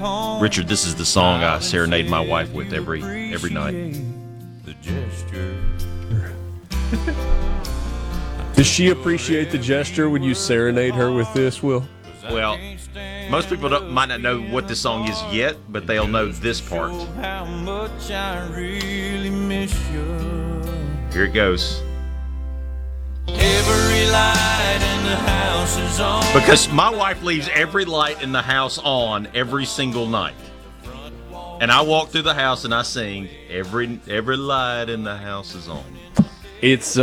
Richard, this is the song I serenade my wife with every night. The gesture. Does she appreciate the gesture when you serenade her with this, Will? Well, most people might not know what this song is yet, but they'll know this part. How much I really miss you. Here it goes. Every light in the house is on. Because my wife leaves every light in the house on every single night. And I walk through the house and I sing, every light in the house is on. It's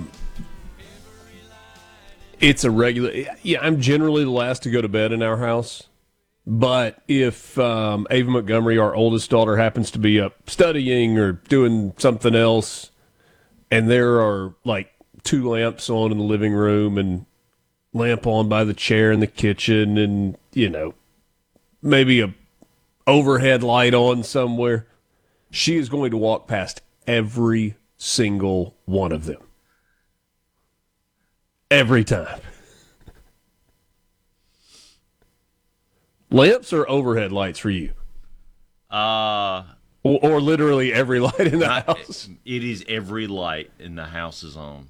a regular. Yeah, I'm generally the last to go to bed in our house. But if Ava Montgomery, our oldest daughter, happens to be up studying or doing something else, and there are like 2 lamps on in the living room and lamp on by the chair in the kitchen, and maybe a overhead light on somewhere, she is going to walk past every single one of them. Every time. Lamps or overhead lights for you? Or literally every light in the house? It is every light in the house is on.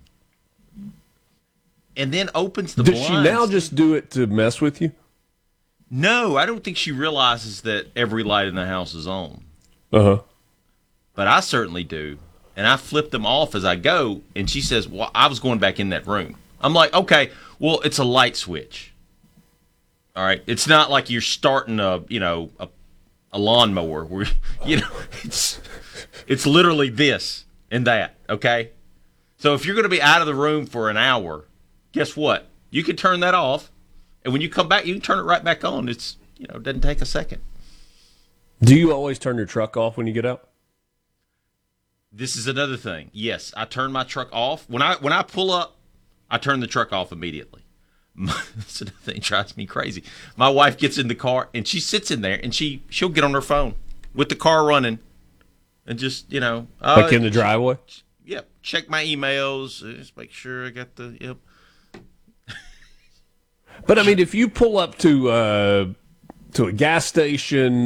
And then opens the blinds. Does she now just do it to mess with you? No, I don't think she realizes that every light in the house is on. Uh-huh. But I certainly do. And I flip them off as I go, and she says, well, I was going back in that room. I'm like, okay, well, it's a light switch. All right? It's not like you're starting a lawnmower where, it's literally this and that, okay? So if you're going to be out of the room for an hour, guess what? You can turn that off, and when you come back, you can turn it right back on. It doesn't take a second. Do you always turn your truck off when you get out? This is another thing. Yes, I turn my truck off. When I pull up, I turn the truck off immediately. That's another thing that drives me crazy. My wife gets in the car, and she sits in there, and she'll get on her phone with the car running and just, like in the driveway? Yep. Check my emails. Just make sure I got the, yep. But, I mean, if you pull up to a gas station